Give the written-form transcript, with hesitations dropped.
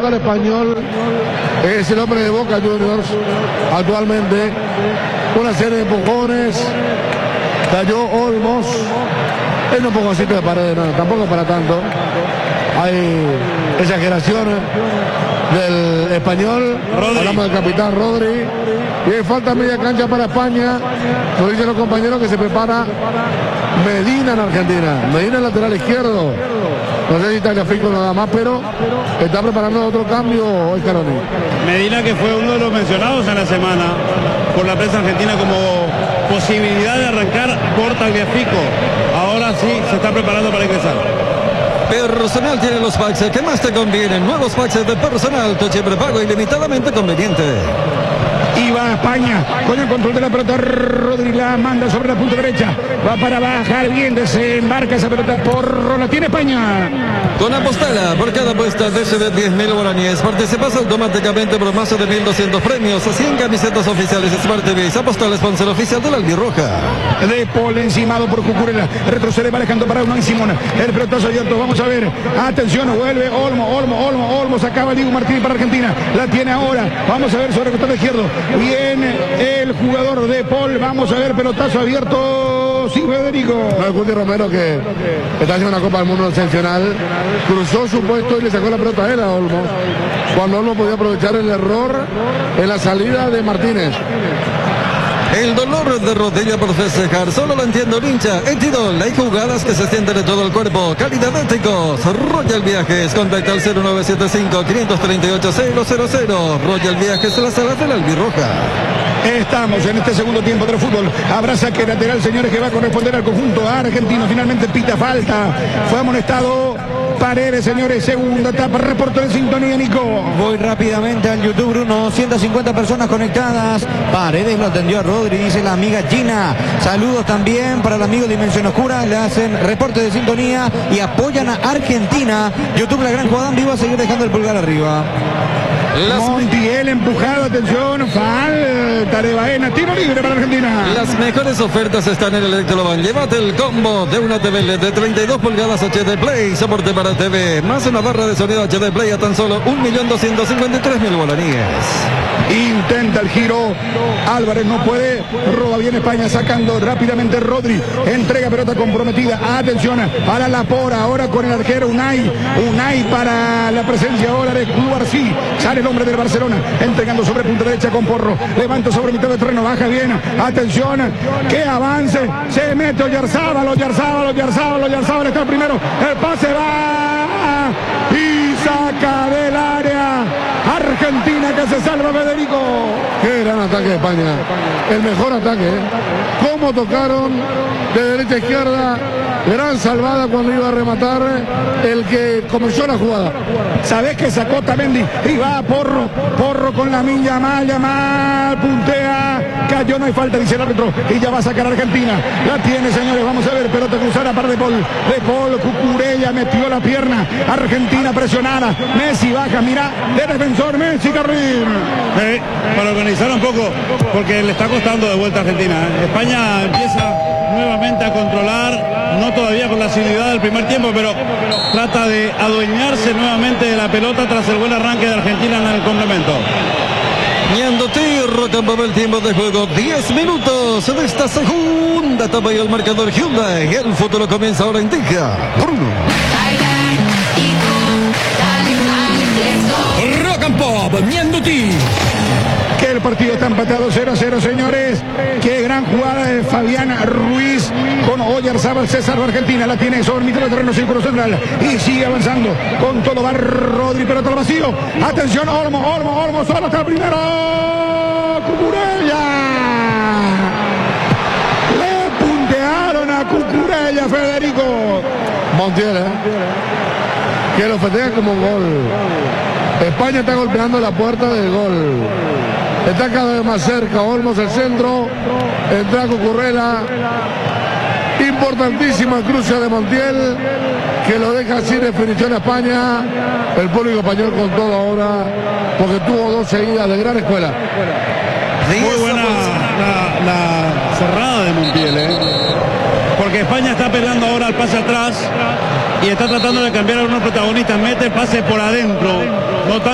toca el Español es el hombre de Boca Juniors actualmente. Una serie de empujones. Cayó Olmos. Es un empujoncito de pared, no, tampoco para tanto. Hay exageración del Español. Rodri. Hablamos del capitán Rodri. Y hay falta media cancha para España. Nos dicen los compañeros que se prepara Medina en Argentina. Medina lateral izquierdo. No sé si Tagliafico nada más, pero está preparando otro cambio Escaroni. Medina, que fue uno de los mencionados en la semana por la prensa argentina como posibilidad de arrancar por Tagliafico. Ahora sí se está preparando para ingresar. Personal tiene los packs que más te convienen. Nuevos packs de Personal, tu siempre pago ilimitadamente conveniente. Y va España con el control de la pelota. Rodri la manda sobre la punta derecha. Va para bajar bien. Desembarca esa pelota. Porro la tiene España. Con Apostala, por cada apuesta de 10.000 guaraníes, participas automáticamente por más de 1.200 premios, 100 camisetas oficiales Smart TV. Apostala, sponsor oficial de la Albirroja. De Paul encimado por Cucurella. Retrocede manejando para Unai Simón. El pelotazo abierto. Vamos a ver. Atención, vuelve Olmo. Sacaba Diego Martínez para Argentina. La tiene ahora. Vamos a ver sobre el costado izquierdo. Viene el jugador de Paul. Vamos a ver, pelotazo abierto. Sí, Federico. No, el Cuti Romero, que está haciendo una Copa del Mundo excepcional, cruzó su puesto y le sacó la pelota a él, a Olmo, cuando Olmo podía aprovechar el error en la salida de Martínez. El dolor de rodilla por festejar, solo lo entiendo el hincha. Etidol, hay jugadas que se sienten de todo el cuerpo. Calidad de éticos. Royal Viajes, contacta al 0975-538-000. Royal Viajes, las salas de la Albirroja. Estamos en este segundo tiempo del fútbol. Habrá saque lateral, señores, que va a corresponder al conjunto argentino. Finalmente pita falta. Fue amonestado Paredes, señores. Segunda etapa. Reporto de sintonía, Nico. Voy rápidamente al YouTube, Bruno. 150 personas conectadas. Paredes lo atendió a Rodri, dice la amiga Gina. Saludos también para el amigo Dimensión Oscura. Le hacen reporte de sintonía y apoyan a Argentina. YouTube, la gran jugada en vivo, a seguir dejando el pulgar arriba. Montiel empujado, atención, falta de Baena, tiro libre para Argentina. Las mejores ofertas están en el Electroban. Llévate el combo de una TV LED de 32 pulgadas HD Play, soporte para TV, más una barra de sonido HD Play a tan solo 1.253.000 guaraníes. Intenta el giro, Álvarez no puede, roba bien España, sacando rápidamente Rodri, entrega pelota comprometida, atención a la Pora, ahora con el arquero Unai para la presencia ahora de Cubarsí, sale el hombre del Barcelona, entregando sobre punta derecha con Porro, levanta sobre mitad de terreno, baja bien, atención, que avance, se mete Oyarzábal, está el primero, el pase va y saca del área. Argentina que se salva, Federico. Qué gran ataque de España. El mejor ataque, ¿eh? Cómo tocaron de derecha a izquierda. Gran salvada cuando iba a rematar el que comenzó la jugada. Sabés que sacó Tamendi y va a Porro con la milla mal, puntea, cayó, no hay falta, dice el árbitro, y ya va a sacar a Argentina. La tiene, señores, vamos a ver, pelota cruzada para De Paul, Cucurella metió la pierna, Argentina presionada, Messi baja, mira, de defensor Messi, Carrín. Para organizar un poco, porque le está costando de vuelta a Argentina. España empieza nuevamente a controlar, no todavía con la asiduidad del primer tiempo, pero trata de adueñarse nuevamente de la pelota tras el buen arranque de Argentina en el complemento. Ñandotirro cambió el tiempo de juego, 10 minutos de esta segunda etapa y el marcador Hyundai. El futuro comienza ahora, indica Bruno. Rock and Pop, Ñandutí. Que el partido está empatado 0-0, señores. Qué gran jugada de Fabián Ruiz con Oyarzábal, César de Argentina. La tiene sobre mitad del terreno, círculo central. Y sigue avanzando con todo. Va Rodri, pelota al vacío. Atención, Olmo, solo está el primero. Cucurella. Le puntearon a Cucurella, Federico. Montiel, que lo festeja como un gol. España está golpeando la puerta del gol. Está cada vez más cerca Olmos, el centro. Entra Cucurella. Importantísima cruce de Montiel, que lo deja sin definición a España. El público español con todo ahora, porque tuvo dos seguidas de gran escuela. Muy buena la cerrada de Montiel, porque España está peleando ahora al pase atrás y está tratando de cambiar a algunos protagonistas. Mete pase por adentro, no